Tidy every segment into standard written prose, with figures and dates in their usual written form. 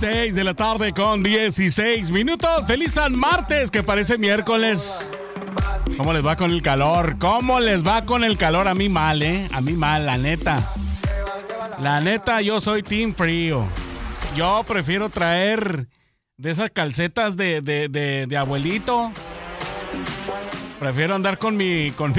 6 de la tarde con 16 minutos. Feliz San Martes, que parece miércoles. ¿Cómo les va con el calor? ¿Cómo les va con el calor? A mí mal, ¿eh? A mí mal, la neta. La neta, yo soy team frío. Yo prefiero traer de esas calcetas de abuelito. Prefiero andar con mi con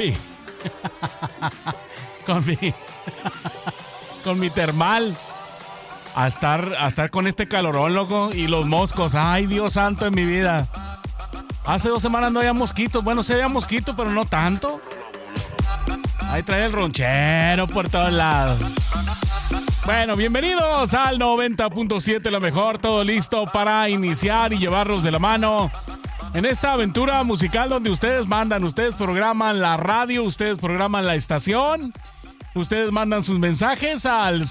mi termal a estar con este calorón, loco, y los moscos. Ay, Dios santo en mi vida. Hace 2 semanas no había mosquitos. Bueno, sí había mosquitos, pero no tanto. Ahí trae el ronchero por todos lados. Bueno, bienvenidos al 90.7, lo mejor. Todo listo para iniciar y llevarlos de la mano en esta aventura musical donde ustedes mandan, ustedes programan la radio, ustedes programan la estación, ustedes mandan sus mensajes al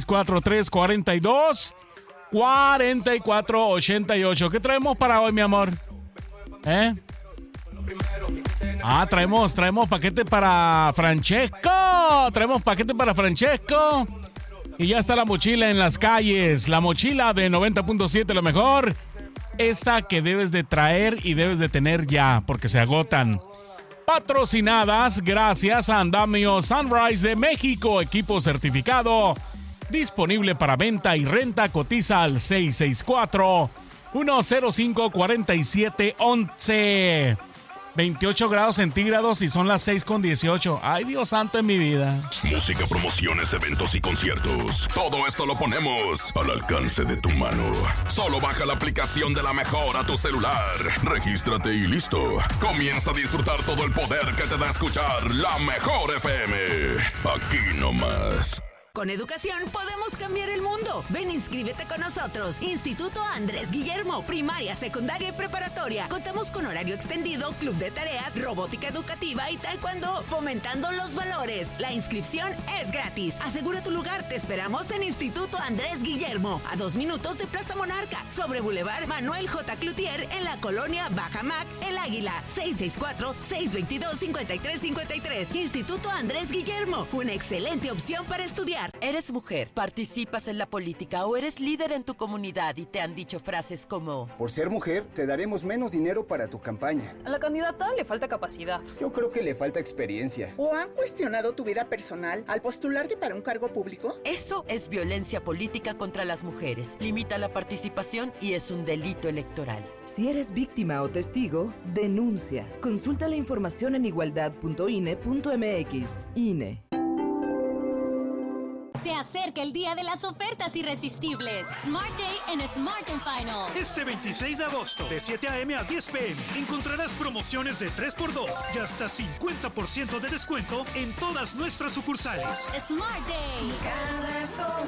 664-342-4488. ¿Qué traemos para hoy, mi amor? Traemos paquete para Francesco. Traemos paquete para Francesco. Y ya está la mochila en las calles. La mochila de 90.7, lo mejor. Esta que debes de traer y debes de tener ya, porque se agotan. Patrocinadas gracias a Andamio Sunrise de México. Equipo certificado. Disponible para venta y renta. Cotiza al 664-105-4711. 28 grados centígrados y son las 6:18. Ay, Dios santo en mi vida. Música, promociones, eventos y conciertos. Todo esto lo ponemos al alcance de tu mano. Solo baja la aplicación de La Mejor a tu celular. Regístrate y listo. Comienza a disfrutar todo el poder que te da escuchar La Mejor FM. Aquí nomás. Con educación podemos cambiar el mundo. Ven, inscríbete con nosotros. Instituto Andrés Guillermo, primaria, secundaria y preparatoria. Contamos con horario extendido, club de tareas, robótica educativa y taekwondo, fomentando los valores. La inscripción es gratis. Asegura tu lugar. Te esperamos en Instituto Andrés Guillermo, a 2 minutos de Plaza Monarca, sobre Boulevard Manuel J. Cloutier, en la colonia Baja Mac, El Águila. 664-622-5353. Instituto Andrés Guillermo, una excelente opción para estudiar. ¿Eres mujer, participas en la política o eres líder en tu comunidad y te han dicho frases como: por ser mujer, te daremos menos dinero para tu campaña? A la candidata le falta capacidad. Yo creo que le falta experiencia. ¿O han cuestionado tu vida personal al postularte para un cargo público? Eso es violencia política contra las mujeres. Limita la participación y es un delito electoral. Si eres víctima o testigo, denuncia. Consulta la información en igualdad.ine.mx. INE. Se acerca el día de las ofertas irresistibles. Smart Day en Smart & Final. Este 26 de agosto, de 7 a.m. a 10 p.m., encontrarás promociones de 3x2 y hasta 50% de descuento en todas nuestras sucursales. Smart Day. Cada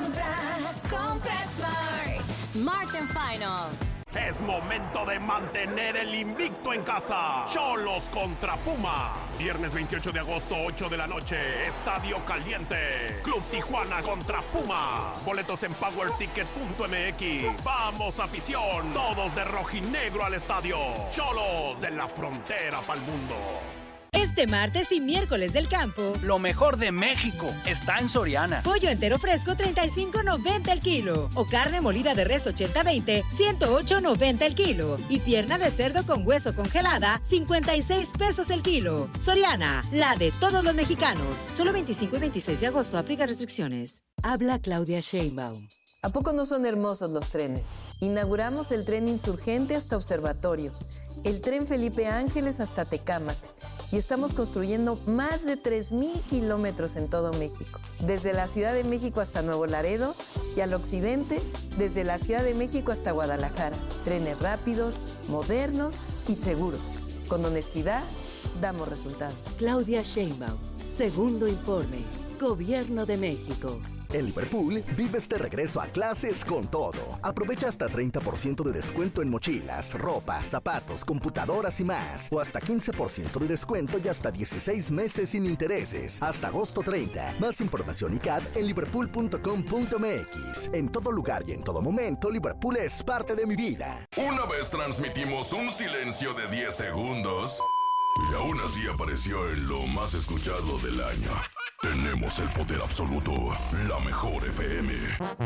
compra Smart. Smart & Final. Es momento de mantener el invicto en casa. Xolos contra Puma. Viernes 28 de agosto, 8 de la noche. Estadio Caliente. Club Tijuana contra Puma. Boletos en powerticket.mx. Vamos, afición. Todos de rojinegro al estadio. Xolos de la frontera pa'l mundo. Este martes y miércoles del campo, lo mejor de México está en Soriana. Pollo entero fresco, $35.90 el kilo. O carne molida de res 80-20, $108.90 el kilo. Y pierna de cerdo con hueso congelada, 56 pesos el kilo. Soriana, la de todos los mexicanos. Solo 25 y 26 de agosto, aplica restricciones. Habla Claudia Sheinbaum. ¿A poco no son hermosos los trenes? Inauguramos el tren Insurgente hasta Observatorio, el tren Felipe Ángeles hasta Tecámac, y estamos construyendo más de 3,000 kilómetros en todo México, desde la Ciudad de México hasta Nuevo Laredo y al occidente, desde la Ciudad de México hasta Guadalajara. Trenes rápidos, modernos y seguros. Con honestidad, damos resultados. Claudia Sheinbaum, segundo informe, Gobierno de México. En Liverpool, vives de regreso a clases con todo. Aprovecha hasta 30% de descuento en mochilas, ropa, zapatos, computadoras y más. O hasta 15% de descuento y hasta 16 meses sin intereses. Hasta agosto 30. Más información y CAD en liverpool.com.mx. En todo lugar y en todo momento, Liverpool es parte de mi vida. Una vez transmitimos un silencio de 10 segundos y aún así apareció en lo más escuchado del año. Tenemos el poder absoluto, La Mejor FM.